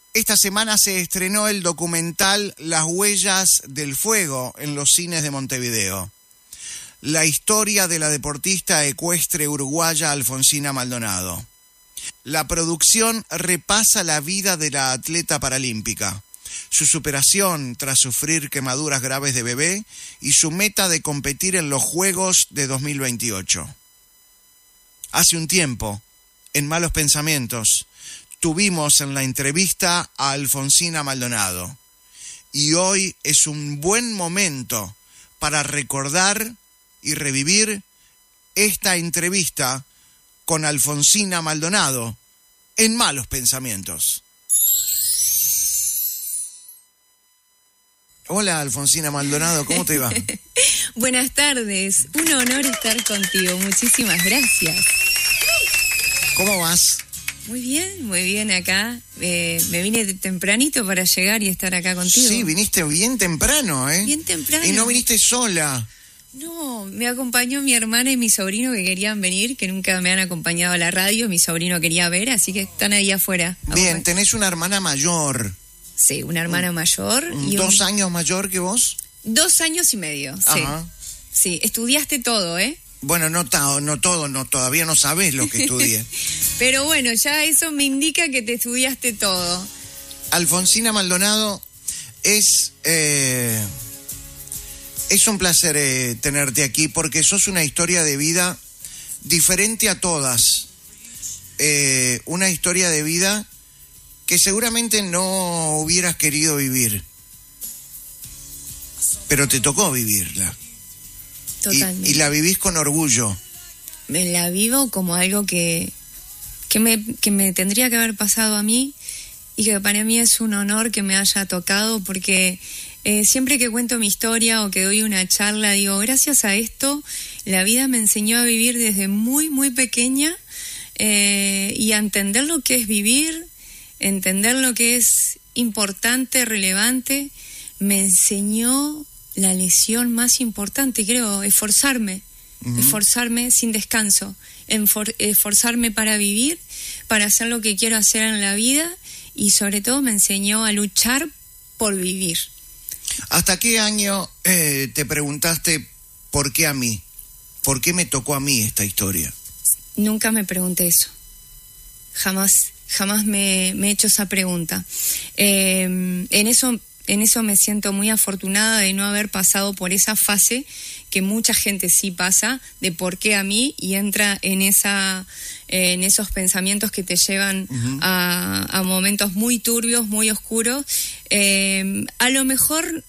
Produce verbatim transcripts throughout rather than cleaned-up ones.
Esta semana se estrenó el documental Las Huellas del Fuego en los cines de Montevideo. La historia de la deportista ecuestre uruguaya Alfonsina Maldonado. La producción repasa la vida de la atleta paralímpica, su superación tras sufrir quemaduras graves de bebé y su meta de competir en los Juegos de dos mil veintiocho. Hace un tiempo, en Malos Pensamientos, tuvimos en la entrevista a Alfonsina Maldonado. Y hoy es un buen momento para recordar y revivir esta entrevista con Alfonsina Maldonado en Malos Pensamientos. Hola Alfonsina Maldonado, ¿cómo te va? Buenas tardes, un honor estar contigo, muchísimas gracias. ¿Cómo vas? Muy bien, muy bien acá. Eh, me vine tempranito para llegar y estar acá contigo. Sí, viniste bien temprano, ¿eh? Bien temprano. Y no viniste sola. No, me acompañó mi hermana y mi sobrino que querían venir, que nunca me han acompañado a la radio. Mi sobrino quería ver, así que están ahí afuera. Bien, tenés una hermana mayor. Sí, una hermana mayor. Y ¿Dos un... años mayor que vos? Dos años y medio, sí. Ajá. Sí, estudiaste todo, ¿eh? Bueno, no, ta- no todo, no, todavía no sabés lo que estudié. Pero bueno, ya eso me indica que te estudiaste todo. Alfonsina Maldonado, es, eh, es un placer eh, tenerte aquí porque sos una historia de vida diferente a todas. Eh, una historia de vida que seguramente no hubieras querido vivir, pero te tocó vivirla. Totalmente. Y, y la vivís con orgullo. Me la vivo como algo que, que, me, que me tendría que haber pasado a mí y que para mí es un honor que me haya tocado porque eh, siempre que cuento mi historia o que doy una charla digo, gracias a esto la vida me enseñó a vivir desde muy, muy pequeña eh, y a entender lo que es vivir, entender lo que es importante, relevante. Me enseñó la lección más importante, creo, esforzarme, uh-huh. esforzarme sin descanso, enfor- esforzarme para vivir, para hacer lo que quiero hacer en la vida y sobre todo me enseñó a luchar por vivir. ¿Hasta qué año eh, te preguntaste por qué a mí? ¿Por qué me tocó a mí esta historia? Nunca me pregunté eso. Jamás, jamás me, me he hecho esa pregunta. Eh, en eso... En eso me siento muy afortunada de no haber pasado por esa fase que mucha gente sí pasa, de por qué a mí, y entra en esa eh, en esos pensamientos que te llevan uh-huh. a, a momentos muy turbios, muy oscuros. Eh, a lo mejor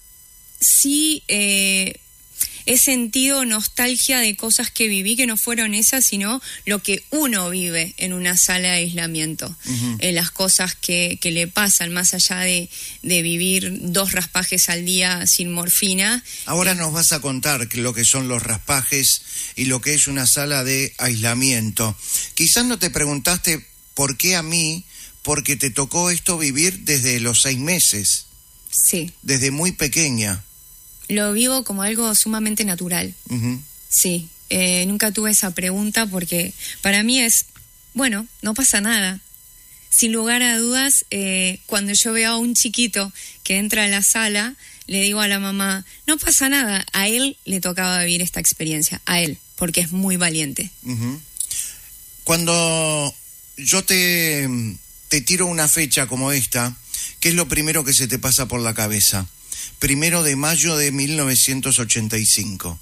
sí eh, he sentido nostalgia de cosas que viví que no fueron esas, sino lo que uno vive en una sala de aislamiento. Uh-huh. Eh, las cosas que, que le pasan, más allá de, de vivir dos raspajes al día sin morfina. Ahora nos vas a contar lo que son los raspajes y lo que es una sala de aislamiento. Quizás no te preguntaste por qué a mí, porque te tocó esto vivir desde los seis meses. Sí. Desde muy pequeña. Lo vivo como algo sumamente natural. Uh-huh. Sí, eh, nunca tuve esa pregunta porque para mí es, bueno, no pasa nada. Sin lugar a dudas, eh, cuando yo veo a un chiquito que entra a la sala, le digo a la mamá, no pasa nada. A él le tocaba vivir esta experiencia, a él, porque es muy valiente. Uh-huh. Cuando yo te, te tiro una fecha como esta, ¿qué es lo primero que se te pasa por la cabeza? Primero de mayo de mil novecientos ochenta y cinco.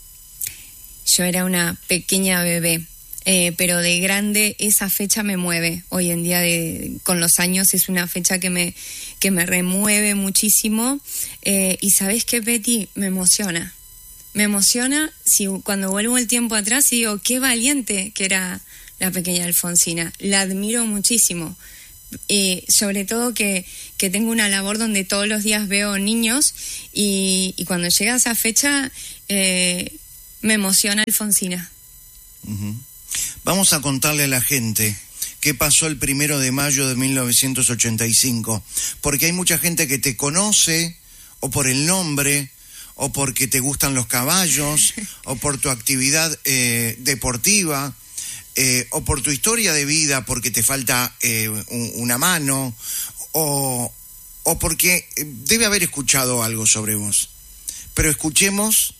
Yo era una pequeña bebé, eh, pero de grande esa fecha me mueve. Hoy en día, de, con los años, es una fecha que me, que me remueve muchísimo. Eh, y ¿sabés qué, Betty? Me emociona. Me emociona si cuando vuelvo el tiempo atrás y digo, qué valiente que era la pequeña Alfonsina. La admiro muchísimo. Eh, sobre todo que, que tengo una labor donde todos los días veo niños y, y cuando llega esa fecha eh, me emociona Alfonsina. Uh-huh. Vamos a contarle a la gente qué pasó el primero de mayo de mil novecientos ochenta y cinco, porque hay mucha gente que te conoce o por el nombre o porque te gustan los caballos o por tu actividad eh, deportiva. Eh, o por tu historia de vida, porque te falta eh, un, una mano, o, o porque debe haber escuchado algo sobre vos. Pero escuchemos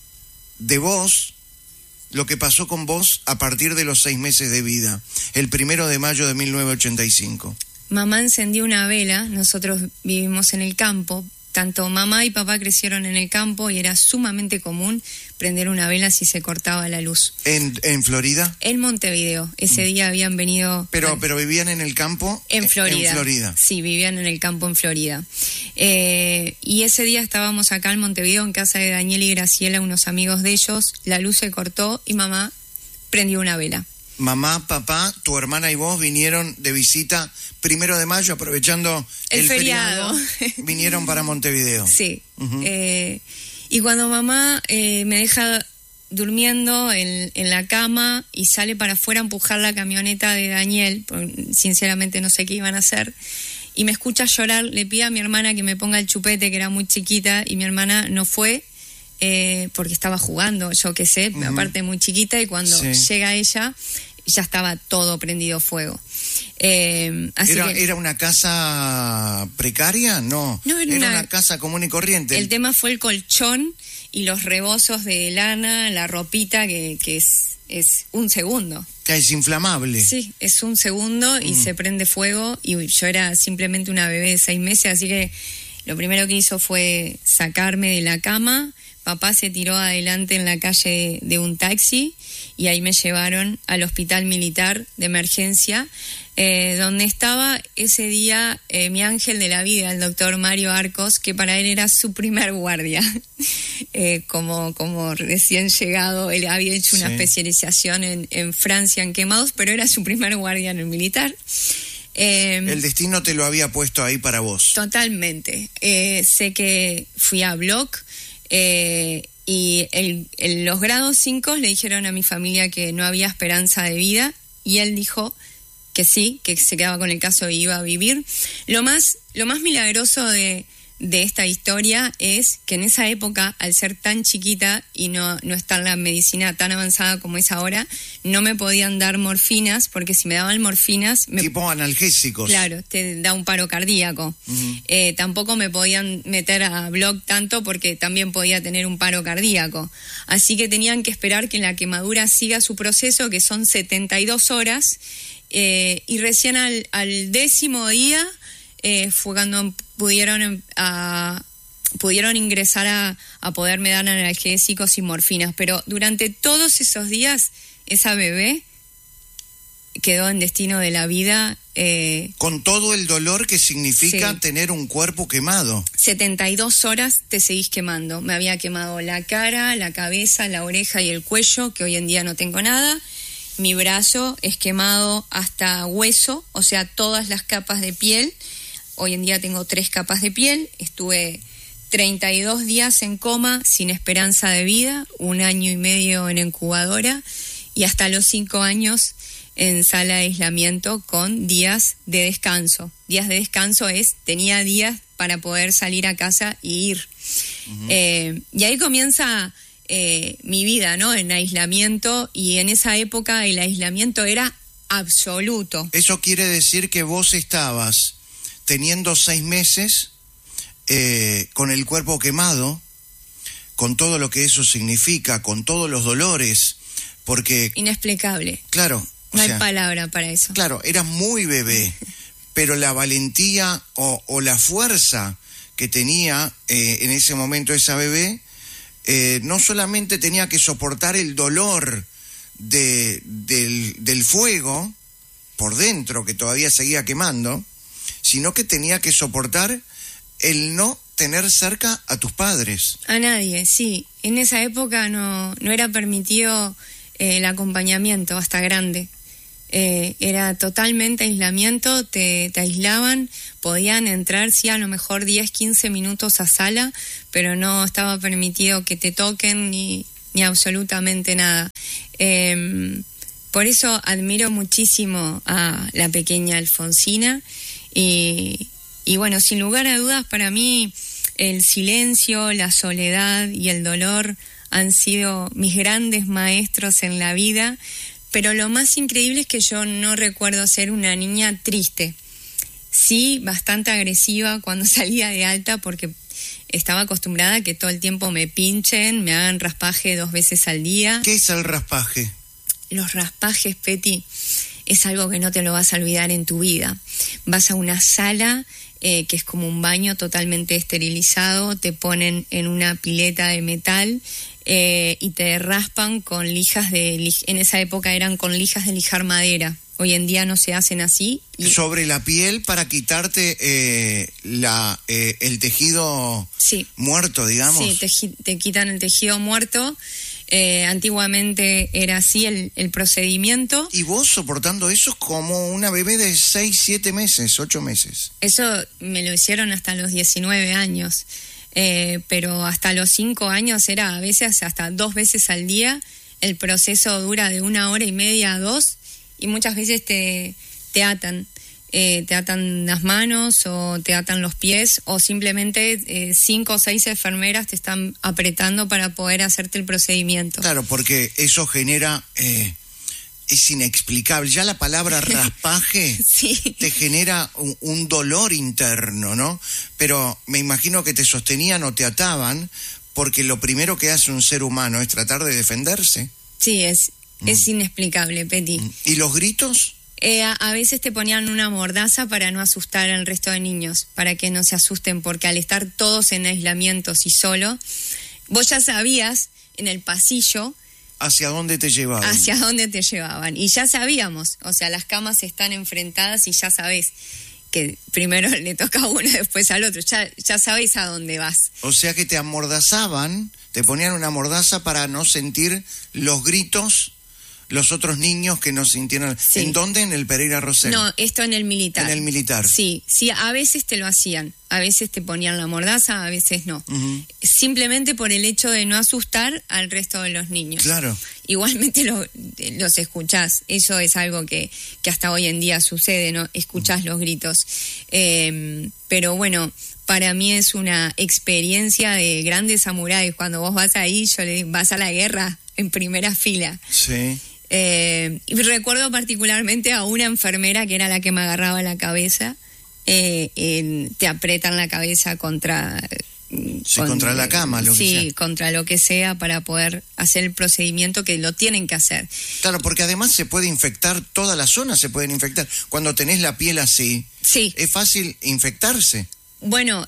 de vos lo que pasó con vos a partir de los seis meses de vida, el primero de mayo de mil novecientos ochenta y cinco. Mamá encendió una vela, nosotros vivimos en el campo, tanto mamá y papá crecieron en el campo y era sumamente común prender una vela si se cortaba la luz. ¿En, en Florida? En Montevideo, ese mm. día habían venido... Pero, bueno, pero vivían en el campo. En Florida. En Florida. Sí, vivían en el campo en Florida. Eh, y ese día estábamos acá en Montevideo, en casa de Daniel y Graciela, unos amigos de ellos, la luz se cortó y mamá prendió una vela. Mamá, papá, tu hermana y vos vinieron de visita primero de mayo, aprovechando el, el feriado. feriado, vinieron para Montevideo. Sí. Uh-huh. Eh, y cuando mamá eh, me deja durmiendo en, en la cama y sale para afuera a empujar la camioneta de Daniel, sinceramente no sé qué iban a hacer, y me escucha llorar, le pide a mi hermana que me ponga el chupete, que era muy chiquita, y mi hermana no fue, eh, porque estaba jugando, yo qué sé, uh-huh. aparte muy chiquita, y cuando sí. llega ella, ya estaba todo prendido fuego. Eh, así ¿Era, que, ¿Era una casa precaria? No, no era, era una, una casa común y corriente. El tema fue el colchón y los rebozos de lana, la ropita, que, que es, es un segundo. Que es inflamable. Sí, es un segundo y mm. se prende fuego, y yo era simplemente una bebé de seis meses, así que lo primero que hizo fue sacarme de la cama. Papá se tiró adelante en la calle de un taxi y ahí me llevaron al hospital militar de emergencia, eh, donde estaba ese día eh, mi ángel de la vida, el doctor Mario Arcos, que para él era su primer guardia. eh, como, como recién llegado, él había hecho una sí. especialización en, en Francia en quemados, pero era su primer guardia en el militar. Eh, el destino te lo había puesto ahí para vos. Totalmente. Eh, sé que fui a Bloc, Eh, y el, el, los grados cinco le dijeron a mi familia que no había esperanza de vida, y él dijo que sí, que se quedaba con el caso y iba a vivir. Lo más, lo más milagroso de, de esta historia es que en esa época, al ser tan chiquita y no, no estar la medicina tan avanzada como es ahora, no me podían dar morfinas, porque si me daban morfinas... Me, tipo analgésicos. Claro, te da un paro cardíaco. Uh-huh. Eh, tampoco me podían meter a Bloc tanto, porque también podía tener un paro cardíaco. Así que tenían que esperar que la quemadura siga su proceso, que son setenta y dos horas, eh, y recién al, al décimo día eh, fue cuando pudieron a, pudieron ingresar a, a poderme dar analgésicos y morfinas, pero durante todos esos días esa bebé quedó en destino de la vida. Eh, Con todo el dolor que significa sí. tener un cuerpo quemado. setenta y dos horas te seguís quemando. Me había quemado la cara, la cabeza, la oreja y el cuello, que hoy en día no tengo nada. Mi brazo es quemado hasta hueso, o sea, todas las capas de piel. Hoy en día tengo tres capas de piel. Estuve treinta y dos días en coma, sin esperanza de vida, un año y medio en incubadora, y hasta los cinco años en sala de aislamiento con días de descanso. Días de descanso es, tenía días para poder salir a casa y ir. Uh-huh. Eh, y ahí comienza eh, mi vida, ¿no? En aislamiento, y en esa época el aislamiento era absoluto. Eso quiere decir que vos estabas teniendo seis meses eh, con el cuerpo quemado, con todo lo que eso significa, con todos los dolores, porque... Inexplicable. Claro. No hay sea, palabra para eso. Claro, eras muy bebé, pero la valentía o, o la fuerza que tenía eh, en ese momento esa bebé, eh, no solamente tenía que soportar el dolor de, del, del fuego por dentro, que todavía seguía quemando, sino que tenía que soportar el no tener cerca a tus padres. A nadie, sí. En esa época no, no era permitido eh, el acompañamiento hasta grande. Eh, era totalmente aislamiento, te, te aislaban, podían entrar, sí, a lo mejor diez, quince minutos a sala, pero no estaba permitido que te toquen ni, ni absolutamente nada. Eh, por eso admiro muchísimo a la pequeña Alfonsina, y, y bueno, sin lugar a dudas, para mí el silencio, la soledad y el dolor han sido mis grandes maestros en la vida. Pero lo más increíble es que yo no recuerdo ser una niña triste. Sí, bastante agresiva cuando salía de alta porque estaba acostumbrada a que todo el tiempo me pinchen, me hagan raspaje dos veces al día. ¿Qué es el raspaje? Los raspajes, Peti, es algo que no te lo vas a olvidar en tu vida. Vas a una sala eh, que es como un baño totalmente esterilizado, te ponen en una pileta de metal eh, y te raspan con lijas de... En esa época eran con lijas de lijar madera. Hoy en día no se hacen así. Y... Sobre la piel para quitarte eh, la eh, el tejido sí. muerto, digamos. Sí, te, te quitan el tejido muerto. Eh, antiguamente era así el, el procedimiento. Y vos soportando eso como una bebé de seis, siete meses, ocho meses. Eso me lo hicieron hasta los diecinueve años. Eh, pero hasta los cinco años era a veces hasta dos veces al día. El proceso dura de una hora y media a dos. Y muchas veces te, te atan, eh, te atan las manos o te atan los pies o simplemente eh, cinco o seis enfermeras te están apretando para poder hacerte el procedimiento. Claro, porque eso genera, eh, es inexplicable. Ya la palabra raspaje sí. te genera un, un dolor interno, ¿no? Pero me imagino que te sostenían o te ataban porque lo primero que hace un ser humano es tratar de defenderse. Sí, es... Es inexplicable, Peti. ¿Y los gritos? Eh, a, a veces te ponían una mordaza para no asustar al resto de niños, para que no se asusten, porque al estar todos en aislamientos y solo, vos ya sabías en el pasillo... ¿Hacia dónde te llevaban? Hacia dónde te llevaban. Y ya sabíamos, o sea, las camas están enfrentadas y ya sabés que primero le toca a uno, después al otro. Ya, ya sabés a dónde vas. O sea que te amordazaban, te ponían una mordaza para no sentir los gritos... Los otros niños que no sintieron... Sí. ¿En dónde? ¿En el Pereira Rosell? No, esto en el militar. En el militar. Sí, sí, a veces te lo hacían. A veces te ponían la mordaza, a veces no. Uh-huh. Simplemente por el hecho de no asustar al resto de los niños. Claro. Igualmente lo, los escuchás. Eso es algo que, que hasta hoy en día sucede, ¿no? Escuchás uh-huh. los gritos. Eh, pero bueno... Para mí es una experiencia de grandes samuráis. Cuando vos vas ahí, yo le digo, vas a la guerra en primera fila. Sí. Eh, y recuerdo particularmente a una enfermera que era la que me agarraba la cabeza. Eh, en, te apretan la cabeza contra... Sí, con, contra la cama, lo sí, que sea. Sí, contra lo que sea para poder hacer el procedimiento que lo tienen que hacer. Claro, porque además se puede infectar, toda la zona se pueden infectar. Cuando tenés la piel así, sí. es fácil infectarse. Bueno,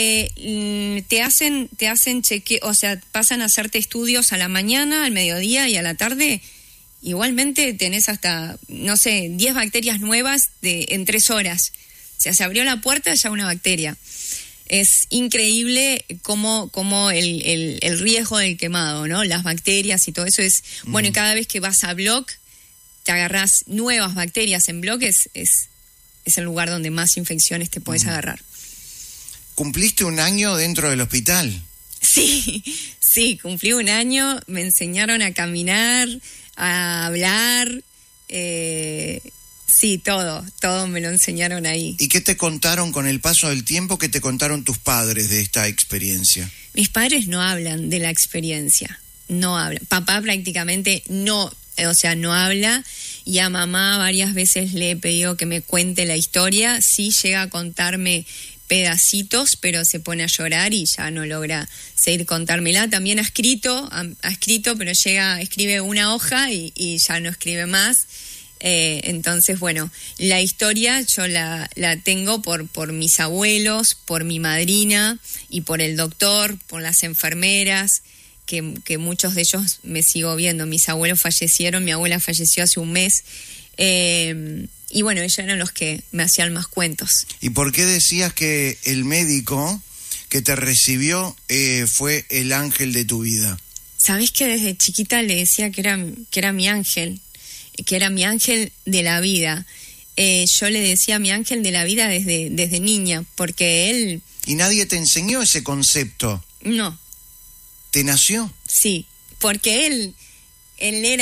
de te hacen te hacen cheque, o sea, pasan a hacerte estudios a la mañana, al mediodía y a la tarde. Igualmente tenés hasta, no sé, diez bacterias nuevas de en tres horas. O sea, se abrió la puerta, ya una bacteria. Es increíble cómo, cómo el, el, el riesgo del quemado, ¿no? Las bacterias y todo eso es... Mm. Bueno, y cada vez que vas a Bloc, te agarrás nuevas bacterias en Bloc, es, es, es el lugar donde más infecciones te puedes mm. agarrar. ¿Cumpliste un año dentro del hospital? Sí, sí, cumplí un año, me enseñaron a caminar, a hablar, eh, sí, todo, todo me lo enseñaron ahí. ¿Y qué te contaron con el paso del tiempo? ¿Qué te contaron tus padres de esta experiencia? Mis padres no hablan de la experiencia, no hablan. Papá prácticamente no, o sea, no habla, y a mamá varias veces le he pedido que me cuente la historia, sí llega a contarme pedacitos, pero se pone a llorar y ya no logra seguir contármela. También ha escrito, ha, ha escrito, pero llega, escribe una hoja y, y ya no escribe más. Eh, entonces, bueno, la historia yo la, la tengo por, por mis abuelos, por mi madrina y por el doctor, por las enfermeras, que, que muchos de ellos me sigo viendo. Mis abuelos fallecieron, mi abuela falleció hace un mes. Eh, Y bueno, ellos eran los que me hacían más cuentos. ¿Y por qué decías que el médico que te recibió eh, fue el ángel de tu vida? Sabés que desde chiquita le decía que era, que era mi ángel, que era mi ángel de la vida. Eh, yo le decía mi ángel de la vida desde, desde niña, porque él... ¿Y nadie te enseñó ese concepto? No. ¿Te nació? Sí, porque él, él era...